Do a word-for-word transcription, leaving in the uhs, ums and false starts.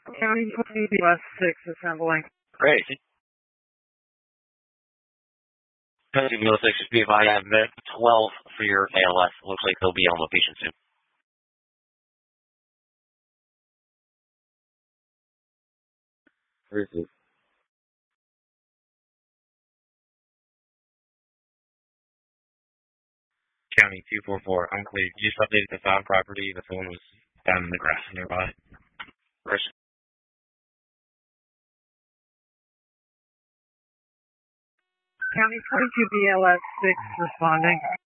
County twenty B L S six assembling. Great. County B L S six, be advised, I have med twelve for your A L S. Looks like they'll be on location soon. Receive. County two four four, unclear. You just updated the found property, the phone was down in the grass nearby. First. County twenty-two B L S six responding.